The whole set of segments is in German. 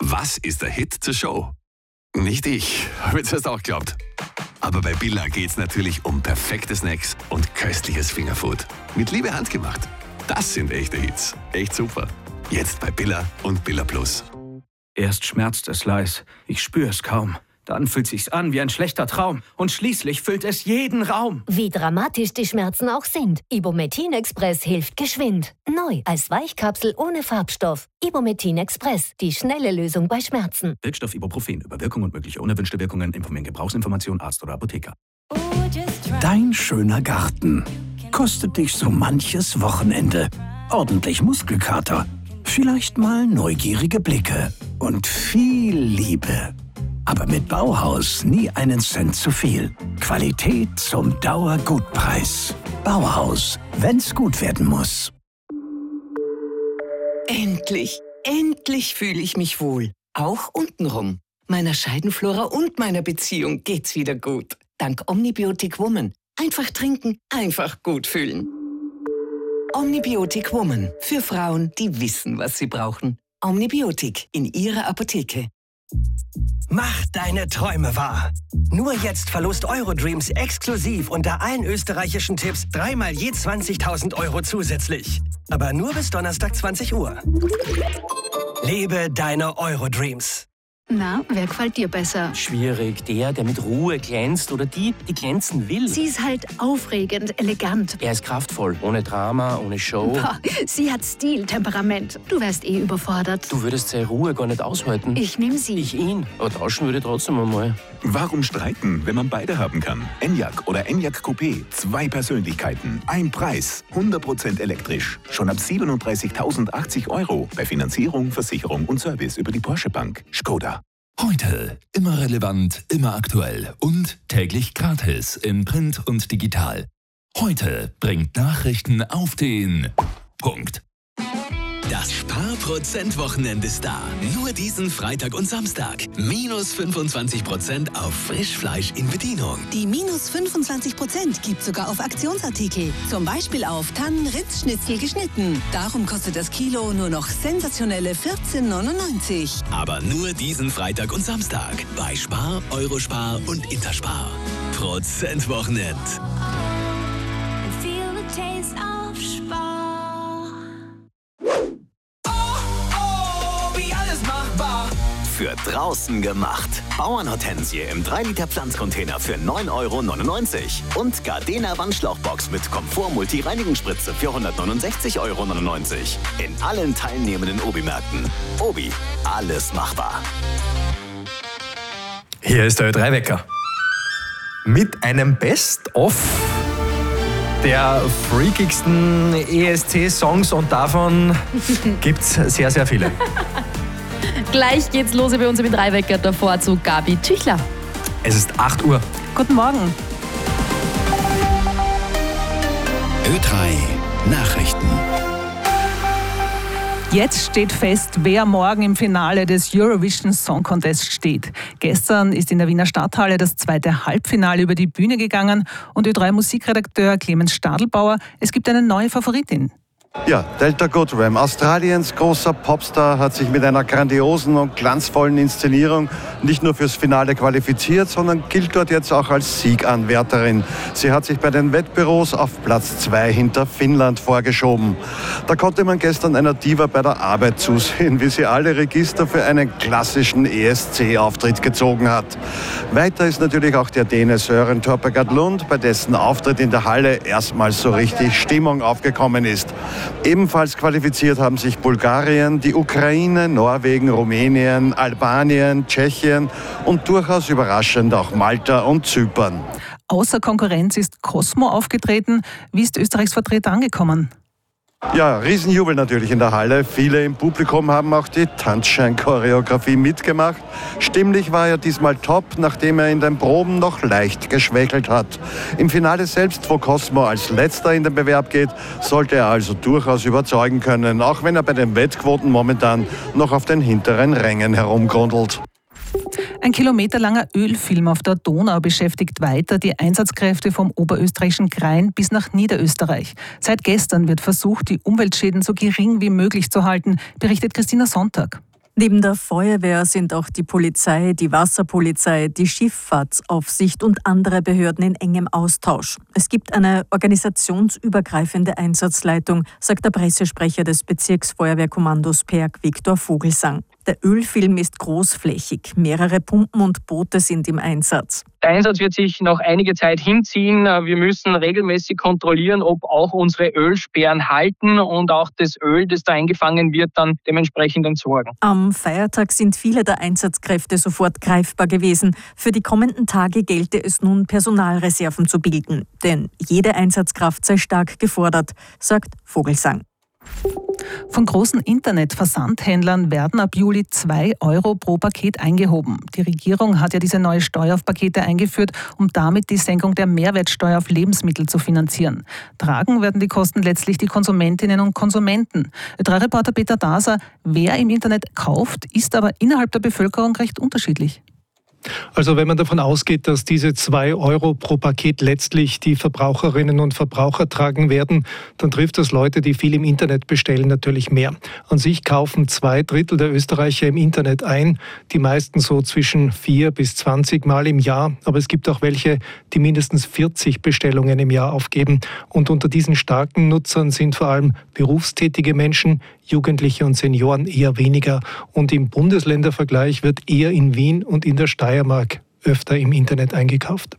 Was ist der Hit zur Show? Nicht ich, habe jetzt erst auch geglaubt. Aber bei Billa geht's natürlich um perfekte Snacks und köstliches Fingerfood. Mit Liebe handgemacht. Das sind echte Hits. Echt super. Jetzt bei Billa und Billa Plus. Erst schmerzt es leis, ich spüre es kaum. Dann fühlt sich's an wie ein schlechter Traum. Und schließlich füllt es jeden Raum. Wie dramatisch die Schmerzen auch sind. Ibumetin Express hilft geschwind. Neu als Weichkapsel ohne Farbstoff. Ibumetin Express, die schnelle Lösung bei Schmerzen. Wirkstoff Ibuprofen. Über Wirkung und mögliche unerwünschte Wirkungen informieren Gebrauchsinformation Arzt oder Apotheker. Dein schöner Garten kostet dich so manches Wochenende. Ordentlich Muskelkater. Vielleicht mal neugierige Blicke und viel Liebe. Aber mit Bauhaus nie einen Cent zu viel. Qualität zum Dauergutpreis. Bauhaus, wenn's gut werden muss. Endlich fühle ich mich wohl. Auch untenrum. Meiner Scheidenflora und meiner Beziehung geht's wieder gut. Dank Omnibiotic Woman. Einfach trinken, einfach gut fühlen. Omnibiotic Woman. Für Frauen, die wissen, was sie brauchen. Omnibiotic in ihrer Apotheke. Mach deine Träume wahr. Nur jetzt Verlust Eurodreams exklusiv unter allen österreichischen Tipps 3-mal je 20.000 € zusätzlich. Aber nur bis Donnerstag 20 Uhr. Lebe deine Eurodreams. Na, wer gefällt dir besser? Schwierig. Der mit Ruhe glänzt oder die glänzen will. Sie ist halt aufregend, elegant. Er ist kraftvoll, ohne Drama, ohne Show. Boah, sie hat Stil, Temperament. Du wärst eh überfordert. Du würdest seine Ruhe gar nicht aushalten. Ich nehme sie. Ich ihn. Aber tauschen würde ich trotzdem einmal. Warum streiten, wenn man beide haben kann? Enyaq oder Enyaq Coupé. 2 Persönlichkeiten, ein Preis. 100% elektrisch. Schon ab 37.080 € bei Finanzierung, Versicherung und Service über die Porsche Bank. Skoda. Heute immer relevant, immer aktuell und täglich gratis in Print und digital. Heute bringt Nachrichten auf den Punkt. Das Sparprozent-Wochenende ist da. Nur diesen Freitag und Samstag. Minus 25% auf Frischfleisch in Bedienung. Die minus 25% gibt sogar auf Aktionsartikel. Zum Beispiel auf Tannen-Ritz-Schnitzel geschnitten. Darum kostet das Kilo nur noch sensationelle 14,99. Aber nur diesen Freitag und Samstag. Bei Spar, Eurospar und Interspar. Prozentwochenend. Für draußen gemacht. Bauernhortensie im 3-Liter Pflanzcontainer für 9,99 € und Gardena Wandschlauchbox mit Komfort-Multi-Reinigungsspritze für 169,99 € in allen teilnehmenden Obi-Märkten. Obi, alles machbar. Hier ist der Ö3-Wecker. Mit einem Best-of der freakigsten ESC-Songs und davon gibt's sehr, sehr viele. Gleich geht's los bei uns im Ö3-Wecker, davor zu Gabi Tüchler. Es ist 8 Uhr. Guten Morgen. Ö3 Nachrichten. Jetzt steht fest, wer morgen im Finale des Eurovision Song Contest steht. Gestern ist in der Wiener Stadthalle das 2. Halbfinale über die Bühne gegangen und Ö3-Musikredakteur Clemens Stadelbauer, es gibt eine neue Favoritin. Ja, Delta Goodrem, Australiens großer Popstar, hat sich mit einer grandiosen und glanzvollen Inszenierung nicht nur fürs Finale qualifiziert, sondern gilt dort jetzt auch als Sieganwärterin. Sie hat sich bei den Wettbüros auf Platz 2 hinter Finnland vorgeschoben. Da konnte man gestern einer Diva bei der Arbeit zusehen, wie sie alle Register für einen klassischen ESC-Auftritt gezogen hat. Weiter ist natürlich auch der Däne Søren Torpegaard Lund, bei dessen Auftritt in der Halle erstmals so richtig Stimmung aufgekommen ist. Ebenfalls qualifiziert haben sich Bulgarien, die Ukraine, Norwegen, Rumänien, Albanien, Tschechien und durchaus überraschend auch Malta und Zypern. Außer Konkurrenz ist Cosmo aufgetreten. Wie ist Österreichs Vertreter angekommen? Ja, Riesenjubel natürlich in der Halle. Viele im Publikum haben auch die Tanzschein-Choreografie mitgemacht. Stimmlich war er diesmal top, nachdem er in den Proben noch leicht geschwächelt hat. Im Finale selbst, wo Cosmo als Letzter in den Bewerb geht, sollte er also durchaus überzeugen können, auch wenn er bei den Wettquoten momentan noch auf den hinteren Rängen herumgrundelt. Ein kilometerlanger Ölfilm auf der Donau beschäftigt weiter die Einsatzkräfte vom oberösterreichischen Krain bis nach Niederösterreich. Seit gestern wird versucht, die Umweltschäden so gering wie möglich zu halten, berichtet Christina Sonntag. Neben der Feuerwehr sind auch die Polizei, die Wasserpolizei, die Schifffahrtsaufsicht und andere Behörden in engem Austausch. Es gibt eine organisationsübergreifende Einsatzleitung, sagt der Pressesprecher des Bezirksfeuerwehrkommandos PERG Viktor Vogelsang. Der Ölfilm ist großflächig. Mehrere Pumpen und Boote sind im Einsatz. Der Einsatz wird sich noch einige Zeit hinziehen. Wir müssen regelmäßig kontrollieren, ob auch unsere Ölsperren halten und auch das Öl, das da eingefangen wird, dann dementsprechend entsorgen. Am Feiertag sind viele der Einsatzkräfte sofort greifbar gewesen. Für die kommenden Tage gelte es nun, Personalreserven zu bilden. Denn jede Einsatzkraft sei stark gefordert, sagt Vogelsang. Von großen Internetversandhändlern werden ab Juli 2 € pro Paket eingehoben. Die Regierung hat ja diese neue Steuer auf Pakete eingeführt, um damit die Senkung der Mehrwertsteuer auf Lebensmittel zu finanzieren. Tragen werden die Kosten letztlich die Konsumentinnen und Konsumenten. Ö3-Reporter Peter Daser, wer im Internet kauft, ist aber innerhalb der Bevölkerung recht unterschiedlich. Also wenn man davon ausgeht, dass diese 2 € pro Paket letztlich die Verbraucherinnen und Verbraucher tragen werden, dann trifft das Leute, die viel im Internet bestellen, natürlich mehr. An sich kaufen 2/3 der Österreicher im Internet ein, die meisten so zwischen 4 bis 20 Mal im Jahr. Aber es gibt auch welche, die mindestens 40 Bestellungen im Jahr aufgeben. Und unter diesen starken Nutzern sind vor allem berufstätige Menschen, Jugendliche und Senioren eher weniger. Und im Bundesländervergleich wird eher in Wien und in der Steiermark öfter im Internet eingekauft.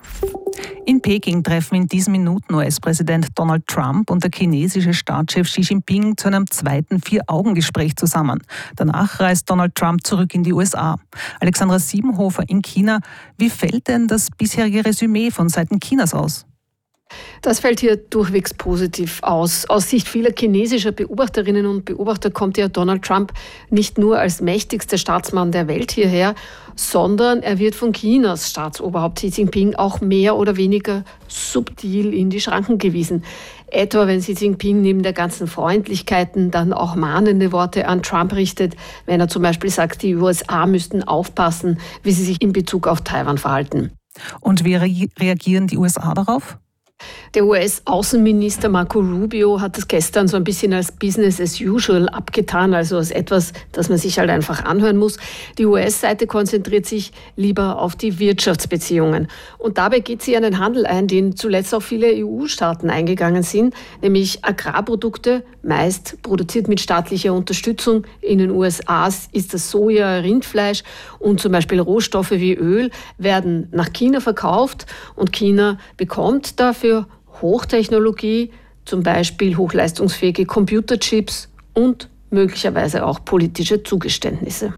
In Peking treffen in diesen Minuten US-Präsident Donald Trump und der chinesische Staatschef Xi Jinping zu einem zweiten 4-Augen-Gespräch zusammen. Danach reist Donald Trump zurück in die USA. Alexandra Siebenhofer in China. Wie fällt denn das bisherige Resümee von Seiten Chinas aus? Das fällt hier durchwegs positiv aus. Aus Sicht vieler chinesischer Beobachterinnen und Beobachter kommt ja Donald Trump nicht nur als mächtigster Staatsmann der Welt hierher, sondern er wird von Chinas Staatsoberhaupt Xi Jinping auch mehr oder weniger subtil in die Schranken gewiesen. Etwa wenn Xi Jinping neben der ganzen Freundlichkeiten dann auch mahnende Worte an Trump richtet, wenn er zum Beispiel sagt, die USA müssten aufpassen, wie sie sich in Bezug auf Taiwan verhalten. Und wie reagieren die USA darauf? Der US-Außenminister Marco Rubio hat das gestern so ein bisschen als Business as usual abgetan, also als etwas, das man sich halt einfach anhören muss. Die US-Seite konzentriert sich lieber auf die Wirtschaftsbeziehungen. Und dabei geht sie einen Handel ein, den zuletzt auch viele EU-Staaten eingegangen sind, nämlich Agrarprodukte, meist produziert mit staatlicher Unterstützung. In den USA ist das Soja, Rindfleisch und zum Beispiel Rohstoffe wie Öl werden nach China verkauft und China bekommt dafür Hochtechnologie, zum Beispiel hochleistungsfähige Computerchips und möglicherweise auch politische Zugeständnisse.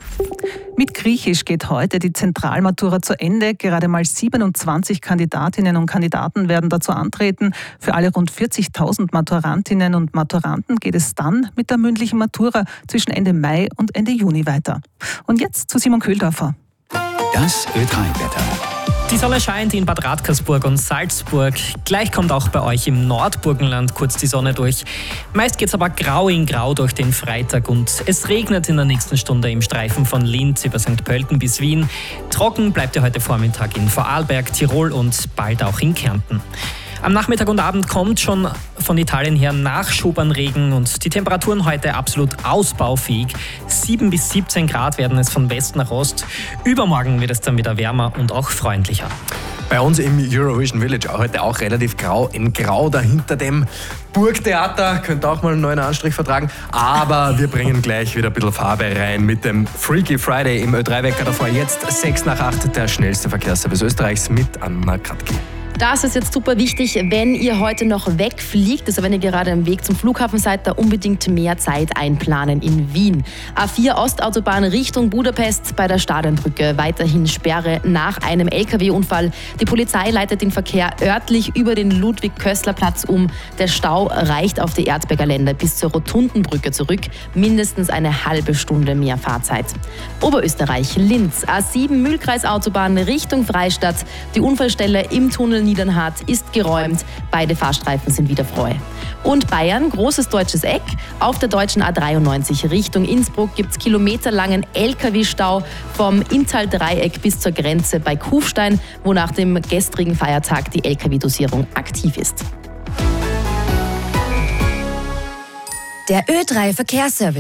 Mit Griechisch geht heute die Zentralmatura zu Ende. Gerade mal 27 Kandidatinnen und Kandidaten werden dazu antreten. Für alle rund 40.000 Maturantinnen und Maturanten geht es dann mit der mündlichen Matura zwischen Ende Mai und Ende Juni weiter. Und jetzt zu Simon Köhldorfer. Das Ö3-Wetter. Die Sonne scheint in Bad Radkersburg und Salzburg. Gleich kommt auch bei euch im Nordburgenland kurz die Sonne durch. Meist geht's aber grau in grau durch den Freitag und es regnet in der nächsten Stunde im Streifen von Linz über St. Pölten bis Wien. Trocken bleibt ja heute Vormittag in Vorarlberg, Tirol und bald auch in Kärnten. Am Nachmittag und Abend kommt schon von Italien her Nachschub an Regen und die Temperaturen heute absolut ausbaufähig. 7 bis 17 Grad werden es von West nach Ost. Übermorgen wird es dann wieder wärmer und auch freundlicher. Bei uns im Eurovision Village heute auch relativ grau. In Grau dahinter dem Burgtheater. Könnte auch mal einen neuen Anstrich vertragen. Aber wir bringen gleich wieder ein bisschen Farbe rein mit dem Freaky Friday im Ö3-Wecker. Davor jetzt 6:08, der schnellste Verkehrsservice Österreichs mit Anna Kratky. Das ist jetzt super wichtig, wenn ihr heute noch wegfliegt, also wenn ihr gerade am Weg zum Flughafen seid, da unbedingt mehr Zeit einplanen in Wien. A4 Ostautobahn Richtung Budapest bei der Stadionbrücke. Weiterhin Sperre nach einem LKW-Unfall. Die Polizei leitet den Verkehr örtlich über den Ludwig-Köstler-Platz um. Der Stau reicht auf die Erzberger Länder bis zur Rotundenbrücke zurück. Mindestens eine halbe Stunde mehr Fahrzeit. Oberösterreich, Linz, A7 Mühlkreisautobahn Richtung Freistadt. Die Unfallstelle im Tunnel Niedernhart ist geräumt. Beide Fahrstreifen sind wieder frei. Und Bayern, großes deutsches Eck. Auf der deutschen A93 Richtung Innsbruck gibt es kilometerlangen LKW-Stau vom Inntal-Dreieck bis zur Grenze bei Kufstein, wo nach dem gestrigen Feiertag die LKW-Dosierung aktiv ist. Der Ö3 Verkehrsservice.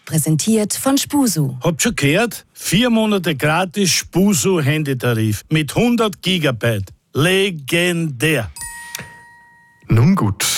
Präsentiert von Spusu. Habt schon gehört? 4 Monate gratis Spusu-Handytarif mit 100 Gigabyte. Legendär. Nun gut.